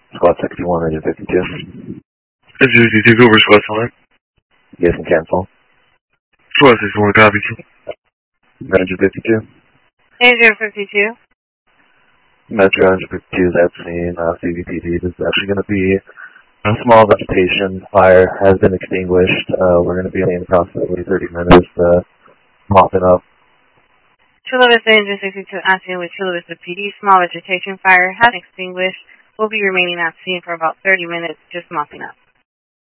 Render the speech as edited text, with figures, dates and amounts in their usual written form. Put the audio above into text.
Squad 61, Engine 52. Engine 52, over Squad 1. You guys can cancel. Squad 61, copy. Engine 52. Engine 52. Metro Engine 52 is at scene, CVPD. This is actually going to be a small vegetation. Fire has been extinguished. We're going to be in approximately 30 minutes mopping up. Chula Vista Engine 62 at scene with Chula Vista PD. Small vegetation fire has been extinguished. We'll be remaining at scene for about 30 minutes, just mopping up.